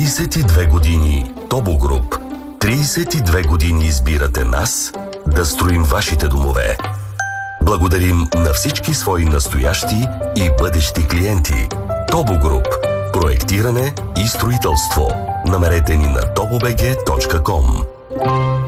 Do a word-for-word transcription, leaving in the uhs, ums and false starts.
тридесет и две години Тобо Груп. тридесет и две години избирате нас да строим вашите домове. Благодарим на всички свои настоящи и бъдещи клиенти. Тобо Груп. Проектиране и строителство. Намерете ни на тобо точка би джи точка ком.